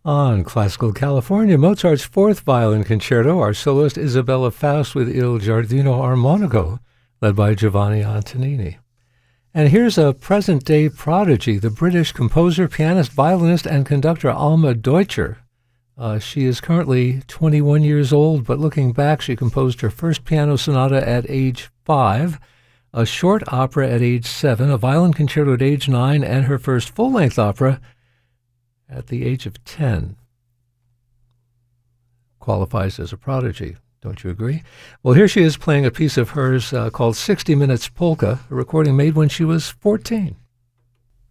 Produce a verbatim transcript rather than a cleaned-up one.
On Classical California, Mozart's Fourth Violin Concerto, our soloist Isabella Faust with Il Giardino Armonico, led by Giovanni Antonini. And here's a present-day prodigy, the British composer, pianist, violinist, and conductor Alma Deutscher. Uh, she is currently twenty-one years old, but looking back, she composed her first piano sonata at age five, a short opera at age seven, a violin concerto at age nine, and her first full-length opera at the age of ten. Qualifies as a prodigy, don't you agree? Well, here she is playing a piece of hers uh, called sixty minutes Polka, a recording made when she was fourteen.